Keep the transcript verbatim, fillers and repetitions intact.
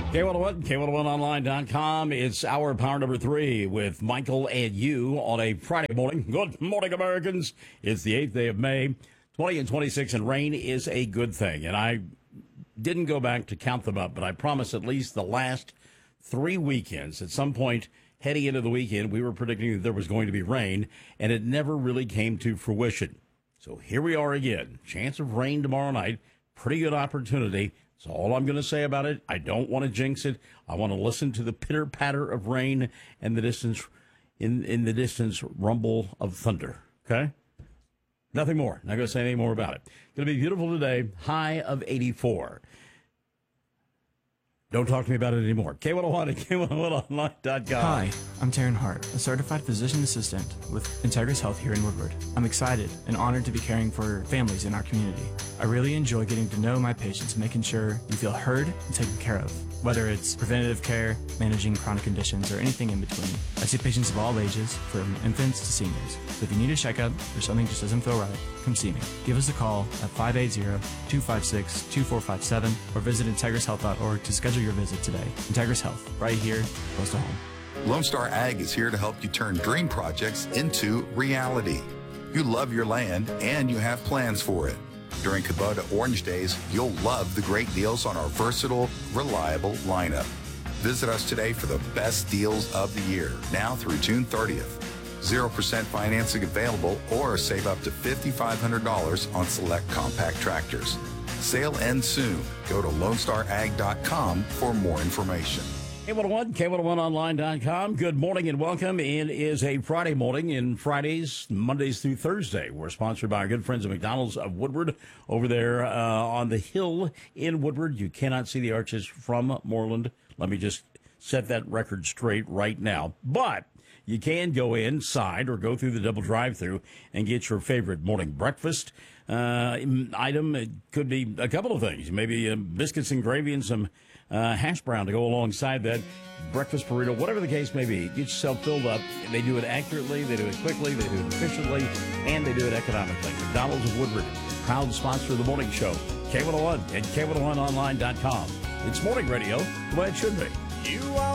K one oh one, K one oh one online dot com. It's our power number three with Michael and you on a Friday morning. Good morning, Americans. It's the eighth day of May. twenty and twenty-six, and rain is a good thing. And I didn't go back to count them up, but I promise at least the last three weekends, at some point heading into the weekend, we were predicting that there was going to be rain, and it never really came to fruition. So here we are again. Chance of rain tomorrow night. Pretty good opportunity. That's all I'm going to say about it. I don't want to jinx it. I want to listen to the pitter patter of rain and the distance, in, in the distance, rumble of thunder. Okay? Nothing more. Not going to say anything more about it. Going to be beautiful today. High of eighty-four. Don't talk to me about it anymore. K one oh one and K one oh one online dot com. Hi, I'm Taryn Hart, a certified physician assistant with Integris Health here in Woodward. I'm excited and honored to be caring for families in our community. I really enjoy getting to know my patients and making sure you feel heard and taken care of, whether it's preventative care, managing chronic conditions, or anything in between. I see patients of all ages, from infants to seniors. So if you need a checkup or something just doesn't feel right, come see me. Give us a call at five eight zero, two five six, two four five seven or visit integris health dot org to schedule your visit today. Integris Health, right here, close to home. Lone Star Ag is here to help you turn dream projects into reality. You love your land and you have plans for it. During Kubota Orange Days, you'll love the great deals on our versatile, reliable lineup. Visit us today for the best deals of the year, now through June thirtieth. zero percent financing available, or save up to five thousand five hundred dollars on select compact tractors. Sale ends soon. Go to lone star ag dot com for more information. K one oh one, K one oh one online dot com. Good morning and welcome. It is a Friday morning, and Fridays, Mondays through Thursday. We're sponsored by our good friends at McDonald's of Woodward over there uh, on the hill in Woodward. You cannot see the arches from Moreland. Let me just set that record straight right now. But you can go inside or go through the double drive-thru and get your favorite morning breakfast uh, item. It could be a couple of things. Maybe uh, biscuits and gravy and some uh, hash brown to go alongside that. Breakfast burrito, whatever the case may be. Get yourself filled up. They do it accurately. They do it quickly. They do it efficiently. And they do it economically. McDonald's of Woodward, proud sponsor of the morning show. K one oh one and K one oh one online dot com. It's morning radio the way it should be. You are